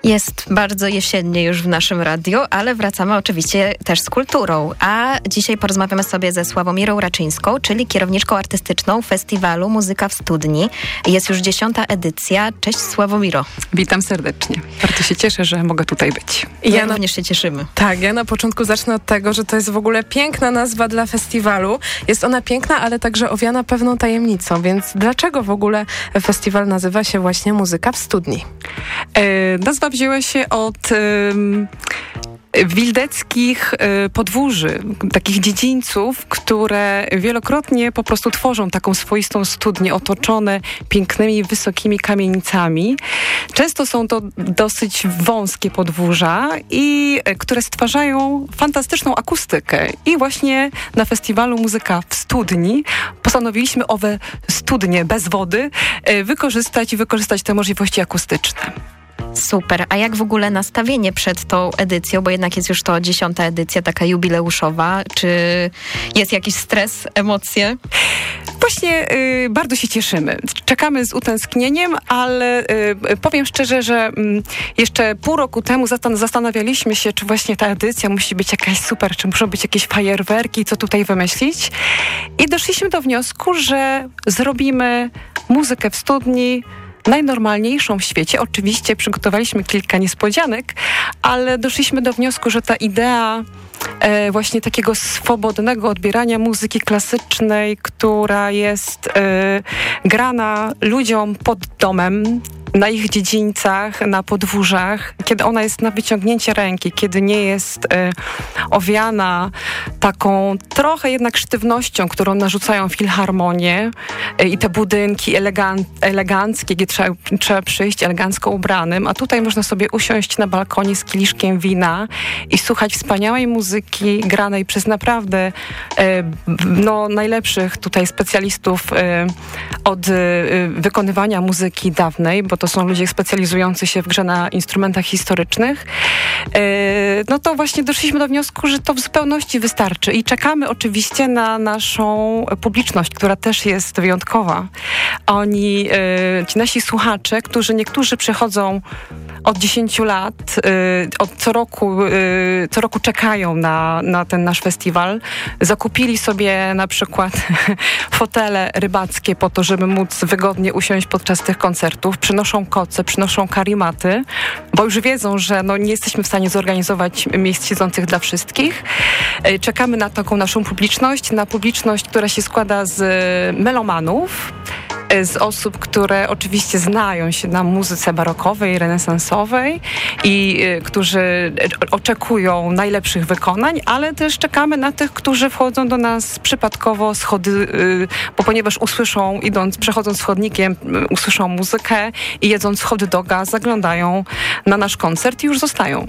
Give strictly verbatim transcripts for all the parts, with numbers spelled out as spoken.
Jest bardzo jesiennie już w naszym radiu, ale wracamy oczywiście też z kulturą. A dzisiaj porozmawiamy sobie ze Sławomirą Raczyńską, czyli kierowniczką artystyczną festiwalu Muzyka w Studni. Jest już dziesiąta edycja. Cześć Sławomiro. Witam serdecznie. Bardzo się cieszę, że mogę tutaj być. Ja ja również się cieszymy. Tak, ja na początku zacznę od tego, że to jest w ogóle piękna nazwa dla festiwalu. Jest ona piękna, ale także owiana pewną tajemnicą, więc dlaczego w ogóle festiwal nazywa się właśnie Muzyka w Studni? E, nazwa wzięła się od e, wildeckich e, podwórzy, takich dziedzińców, które wielokrotnie po prostu tworzą taką swoistą studnię otoczone pięknymi, wysokimi kamienicami. Często są to dosyć wąskie podwórza, i e, które stwarzają fantastyczną akustykę. I właśnie na festiwalu Muzyka w Studni postanowiliśmy owe studnie bez wody e, wykorzystać i wykorzystać te możliwości akustyczne. Super. A jak w ogóle nastawienie przed tą edycją, bo jednak jest już to dziesiąta edycja, taka jubileuszowa. Czy jest jakiś stres, emocje? Właśnie y, bardzo się cieszymy. Czekamy z utęsknieniem, ale y, powiem szczerze, że y, jeszcze pół roku temu zastan- zastanawialiśmy się, czy właśnie ta edycja musi być jakaś super, czy muszą być jakieś fajerwerki, co tutaj wymyślić. I doszliśmy do wniosku, że zrobimy muzykę w studni najnormalniejszą w świecie. Oczywiście przygotowaliśmy kilka niespodzianek, ale doszliśmy do wniosku, że ta idea e, właśnie takiego swobodnego odbierania muzyki klasycznej, która jest e, grana ludziom pod domem, na ich dziedzińcach, na podwórzach, kiedy ona jest na wyciągnięcie ręki, kiedy nie jest e, owiana taką trochę jednak sztywnością, którą narzucają filharmonie e, i te budynki elegan- eleganckie, gdzie trzeba, trzeba przyjść elegancko ubranym, a tutaj można sobie usiąść na balkonie z kieliszkiem wina i słuchać wspaniałej muzyki granej przez naprawdę e, no, najlepszych tutaj specjalistów e, od e, wykonywania muzyki dawnej, bo to są ludzie specjalizujący się w grze na instrumentach historycznych, no to właśnie doszliśmy do wniosku, że to w zupełności wystarczy i czekamy oczywiście na naszą publiczność, która też jest wyjątkowa. Oni, ci nasi słuchacze, którzy niektórzy przychodzą od dziesięciu lat, od co roku, co roku czekają na, na ten nasz festiwal. Zakupili sobie na przykład fotele rybackie po to, żeby móc wygodnie usiąść podczas tych koncertów. Przynoszą koce, przynoszą karimaty, bo już wiedzą, że no nie jesteśmy w stanie zorganizować miejsc siedzących dla wszystkich. Czekamy na taką naszą publiczność, na publiczność, która się składa z melomanów, z osób, które oczywiście znają się na muzyce barokowej, renesansowej i y, którzy oczekują najlepszych wykonań, ale też czekamy na tych, którzy wchodzą do nas przypadkowo schody, y, bo ponieważ usłyszą, idąc, przechodząc chodnikiem, y, usłyszą muzykę i jedząc hot doga, zaglądają na nasz koncert i już zostają.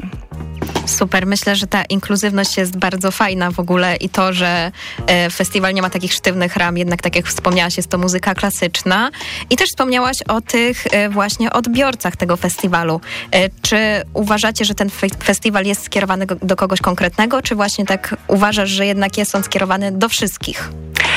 Super. Myślę, że ta inkluzywność jest bardzo fajna w ogóle i to, że e, festiwal nie ma takich sztywnych ram, jednak tak jak wspomniałaś, jest to muzyka klasyczna. I też wspomniałaś o tych e, właśnie odbiorcach tego festiwalu. E, czy uważacie, że ten fe- festiwal jest skierowany go- do kogoś konkretnego, czy właśnie tak uważasz, że jednak jest on skierowany do wszystkich?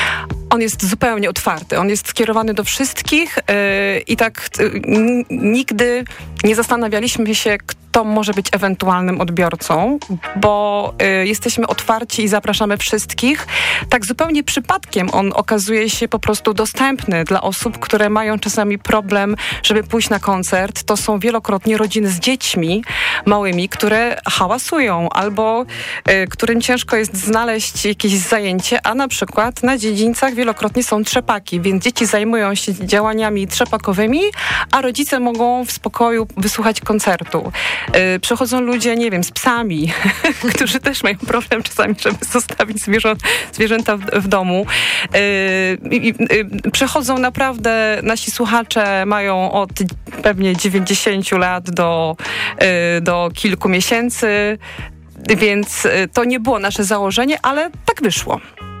On jest zupełnie otwarty. On jest skierowany do wszystkich yy, i tak yy, n- nigdy nie zastanawialiśmy się, kto może być ewentualnym odbiorcą, bo y, jesteśmy otwarci i zapraszamy wszystkich. Tak zupełnie przypadkiem on okazuje się po prostu dostępny dla osób, które mają czasami problem, żeby pójść na koncert. To są wielokrotnie rodziny z dziećmi małymi, które hałasują albo y, którym ciężko jest znaleźć jakieś zajęcie, a na przykład na dziedzińcach wielokrotnie są trzepaki, więc dzieci zajmują się działaniami trzepakowymi, a rodzice mogą w spokoju wysłuchać koncertu. Yy, przychodzą ludzie, nie wiem, z psami, którzy też mają problem czasami, żeby zostawić zwierzę, zwierzęta w, w domu. Yy, yy, przychodzą naprawdę, nasi słuchacze mają od pewnie dziewięćdziesięciu lat do, yy, do kilku miesięcy, więc yy, to nie było nasze założenie, ale tak wyszło.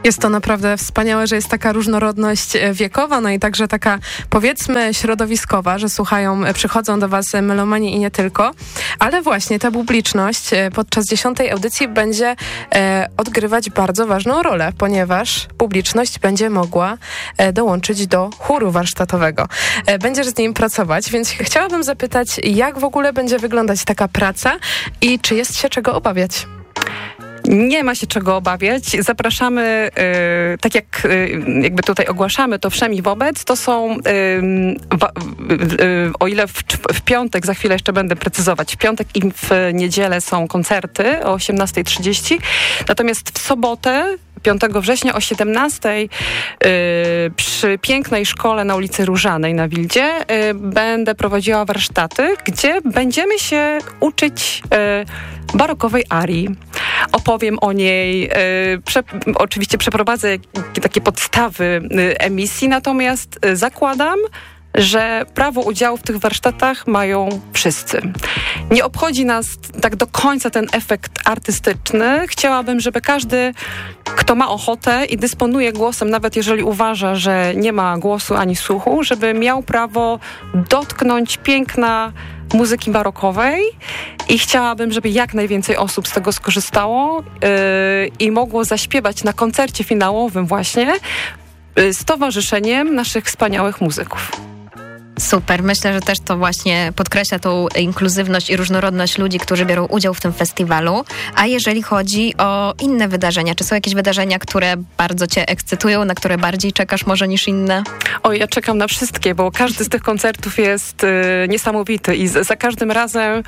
Jest to naprawdę wspaniałe, że jest taka różnorodność wiekowa, no i także taka, powiedzmy, środowiskowa, że słuchają, przychodzą do was melomani i nie tylko, ale właśnie ta publiczność podczas dziesiątej audycji będzie e, odgrywać bardzo ważną rolę, ponieważ publiczność będzie mogła e, dołączyć do chóru warsztatowego. E, będziesz z nim pracować, więc chciałabym zapytać, jak w ogóle będzie wyglądać taka praca i czy jest się czego obawiać? Nie ma się czego obawiać. Zapraszamy, y, tak jak y, jakby tutaj ogłaszamy to wszem i wobec, to są, y, wa, y, o ile w, w piątek, za chwilę jeszcze będę precyzować, w piątek i w niedzielę są koncerty o osiemnasta trzydzieści, natomiast w sobotę piątego września o siedemnastej yy, przy pięknej szkole na ulicy Różanej na Wildzie yy, będę prowadziła warsztaty, gdzie będziemy się uczyć yy, barokowej arii. Opowiem o niej, yy, prze, oczywiście przeprowadzę takie podstawy yy, emisji, natomiast yy, zakładam, że prawo udziału w tych warsztatach mają wszyscy. Nie obchodzi nas tak do końca ten efekt artystyczny. Chciałabym, żeby każdy, kto ma ochotę i dysponuje głosem, nawet jeżeli uważa, że nie ma głosu ani słuchu, żeby miał prawo dotknąć piękna muzyki barokowej i chciałabym, żeby jak najwięcej osób z tego skorzystało yy, i mogło zaśpiewać na koncercie finałowym właśnie yy, z towarzyszeniem naszych wspaniałych muzyków. Super. Myślę, że też to właśnie podkreśla tą inkluzywność i różnorodność ludzi, którzy biorą udział w tym festiwalu. A jeżeli chodzi o inne wydarzenia, czy są jakieś wydarzenia, które bardzo cię ekscytują, na które bardziej czekasz może niż inne? O, ja czekam na wszystkie, bo każdy z tych koncertów jest y, niesamowity i z, za każdym razem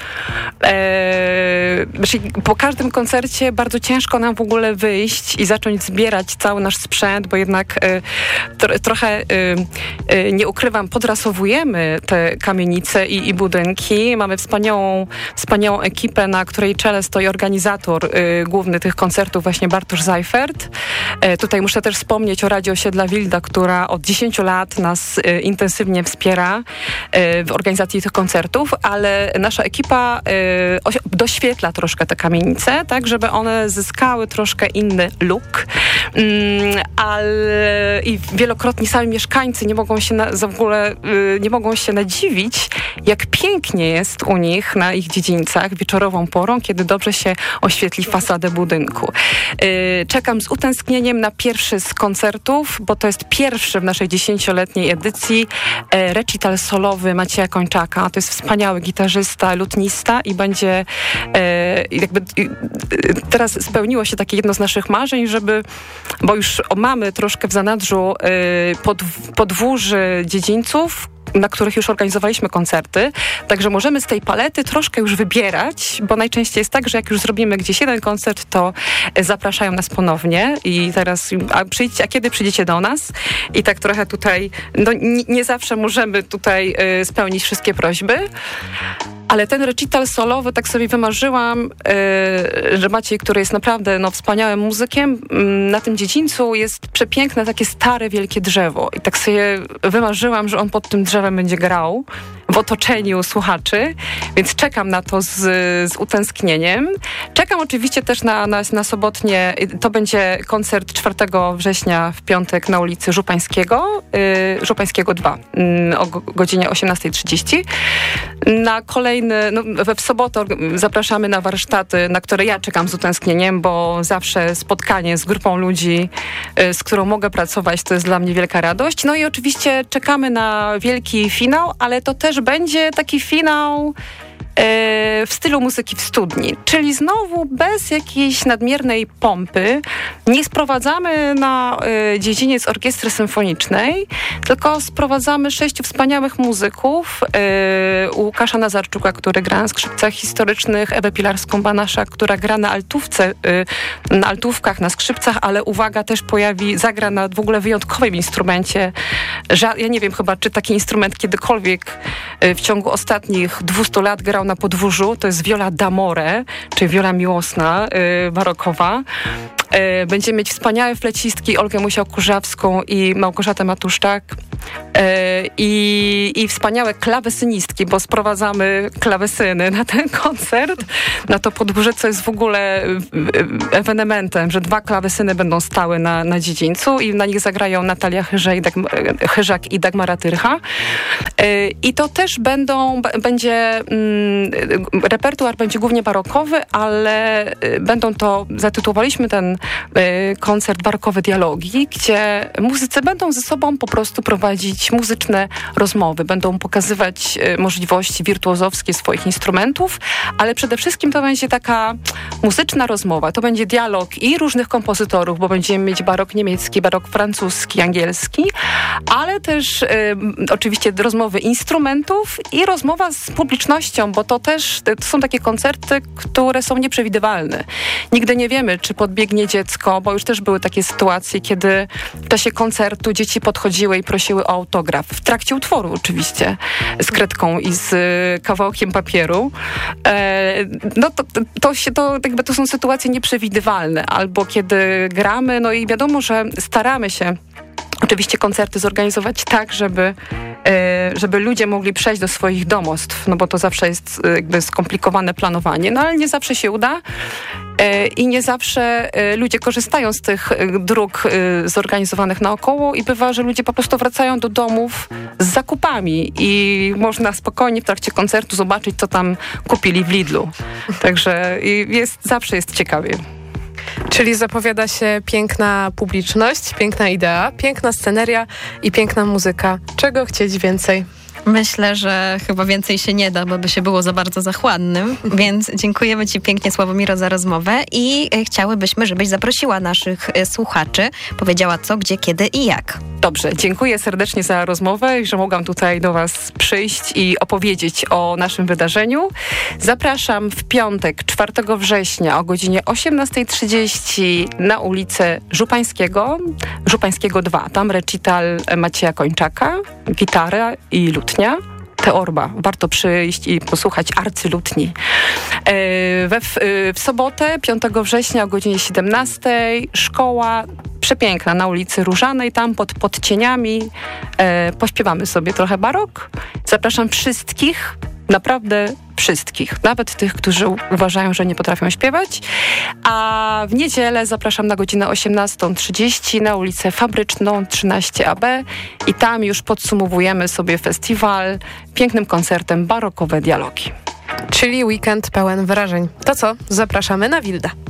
e, po każdym koncercie bardzo ciężko nam w ogóle wyjść i zacząć zbierać cały nasz sprzęt, bo jednak y, tro, trochę y, y, nie ukrywam, podrasowujemy te kamienice i, i budynki. Mamy wspaniałą, wspaniałą ekipę, na której czele stoi organizator y, główny tych koncertów, właśnie Bartosz Zajfert. Y, tutaj muszę też wspomnieć o Radzie Osiedla Wilda, która od dziesięciu lat nas y, intensywnie wspiera y, w organizacji tych koncertów, ale nasza ekipa y, osi- doświetla troszkę te kamienice, tak, żeby one zyskały troszkę inny look. Mm, ale i wielokrotnie sami mieszkańcy nie mogą się na, w ogóle y, nie mogą się nadziwić, jak pięknie jest u nich na ich dziedzińcach wieczorową porą, kiedy dobrze się oświetli fasadę budynku. Yy, czekam z utęsknieniem na pierwszy z koncertów, bo to jest pierwszy w naszej dziesięcioletniej edycji e, recital solowy Macieja Kończaka. To jest wspaniały gitarzysta, lutnista i będzie e, jakby e, teraz spełniło się takie jedno z naszych marzeń, żeby, bo już mamy troszkę w zanadrzu e, pod, podwórzy dziedzińców, na których już organizowaliśmy koncerty, także możemy z tej palety troszkę już wybierać, bo najczęściej jest tak, że jak już zrobimy gdzieś jeden koncert, to zapraszają nas ponownie i teraz, a, przyjdźcie, a kiedy przyjdziecie do nas? I tak trochę tutaj, no nie, nie zawsze możemy tutaj y, spełnić wszystkie prośby, ale ten recital solowy, tak sobie wymarzyłam, yy, że Maciej, który jest naprawdę no, wspaniałym muzykiem, yy, na tym dziedzińcu jest przepiękne takie stare, wielkie drzewo. I tak sobie wymarzyłam, że on pod tym drzewem będzie grał w otoczeniu słuchaczy, więc czekam na to z, z utęsknieniem. Czekam oczywiście też na, na, na sobotnie, to będzie koncert czwartego września w piątek na ulicy Żupańskiego, yy, Żupańskiego dwa yy, o godzinie osiemnasta trzydzieści. Na kolejny, no, we w sobotę zapraszamy na warsztaty, na które ja czekam z utęsknieniem, bo zawsze spotkanie z grupą ludzi, yy, z którą mogę pracować, to jest dla mnie wielka radość. No i oczywiście czekamy na wielki finał, ale to też będzie taki finał w stylu muzyki w studni, czyli znowu bez jakiejś nadmiernej pompy. Nie sprowadzamy na y, dziedziniec orkiestry symfonicznej, tylko sprowadzamy sześciu wspaniałych muzyków. Y, Łukasza Nazarczuka, który gra na skrzypcach historycznych, Ewę Pilarską-Banaszak, która gra na altówce, y, na altówkach, na skrzypcach, ale uwaga, też pojawi, zagra na w ogóle wyjątkowym instrumencie. Ża- ja nie wiem chyba, czy taki instrument kiedykolwiek y, w ciągu ostatnich dwustu lat grał na podwórzu. To jest viola d'amore, czyli viola miłosna, yy, barokowa. Yy, będziemy mieć wspaniałe flecistki Olgę Musiał-Kurzawską i Małgorzatę Matuszczak. i, i wspaniałe klawesynistki, bo sprowadzamy klawesyny na ten koncert, na to podwórze, co jest w ogóle ewenementem, że dwa klawesyny będą stały na, na dziedzińcu i na nich zagrają Natalia Chyżak i, Dagma, Chyżak i Dagmara Tyrcha. I to też będą, będzie, repertuar będzie głównie barokowy, ale będą to, zatytułowaliśmy ten koncert Barokowe Dialogi, gdzie muzycy będą ze sobą po prostu prowadzić muzyczne rozmowy, będą pokazywać możliwości wirtuozowskie swoich instrumentów, ale przede wszystkim to będzie taka muzyczna rozmowa, to będzie dialog i różnych kompozytorów, bo będziemy mieć barok niemiecki, barok francuski, angielski, ale też y, oczywiście rozmowy instrumentów i rozmowa z publicznością, bo to też to są takie koncerty, które są nieprzewidywalne. Nigdy nie wiemy, czy podbiegnie dziecko, bo już też były takie sytuacje, kiedy w czasie koncertu dzieci podchodziły i prosiły o autograf. W trakcie utworu oczywiście, z kredką i z kawałkiem papieru. E, no to, to, się, to, jakby to są sytuacje nieprzewidywalne. Albo kiedy gramy, no i wiadomo, że staramy się oczywiście koncerty zorganizować tak, żeby, żeby ludzie mogli przejść do swoich domostw, no bo to zawsze jest jakby skomplikowane planowanie, no ale nie zawsze się uda i nie zawsze ludzie korzystają z tych dróg zorganizowanych naokoło i bywa, że ludzie po prostu wracają do domów z zakupami i można spokojnie w trakcie koncertu zobaczyć, co tam kupili w Lidlu. Także jest, zawsze jest ciekawie. Czyli zapowiada się piękna publiczność, piękna idea, piękna sceneria i piękna muzyka. Czego chcieć więcej? Myślę, że chyba więcej się nie da, bo by się było za bardzo zachłannym, więc dziękujemy Ci pięknie, Sławomiro, za rozmowę i chciałybyśmy, żebyś zaprosiła naszych słuchaczy, powiedziała co, gdzie, kiedy i jak. Dobrze, dziękuję serdecznie za rozmowę i że mogłam tutaj do Was przyjść i opowiedzieć o naszym wydarzeniu. Zapraszam w piątek, czwartego września o godzinie osiemnasta trzydzieści na ulicę Żupańskiego, Żupańskiego dwa. Tam recital Macieja Kończaka, gitara i lutnia. Teorba. Warto przyjść i posłuchać arcylutni. We, w, w sobotę, piątego września o godzinie siedemnastej szkoła przepiękna na ulicy Różanej, tam pod, pod cieniami. E, pośpiewamy sobie trochę barok. Zapraszam wszystkich, naprawdę wszystkich, nawet tych, którzy uważają, że nie potrafią śpiewać. A w niedzielę zapraszam na godzinę osiemnastą trzydzieści na ulicę Fabryczną trzynaście A B i tam już podsumowujemy sobie festiwal pięknym koncertem Barokowe Dialogi. Czyli weekend pełen wrażeń. To co? Zapraszamy na Wilda.